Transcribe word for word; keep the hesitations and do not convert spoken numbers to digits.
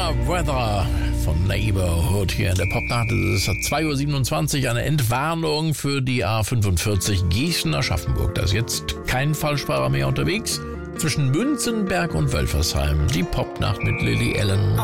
Summer Weather von Neighborhood hier in der Popnacht. Es ist zwei Uhr siebenundzwanzig, eine Entwarnung für die A fünfundvierzig Gießen-Aschaffenburg. Da ist jetzt kein Falschfahrer mehr unterwegs. Zwischen Münzenberg und Wölfersheim. Die Popnacht mit Lily Allen.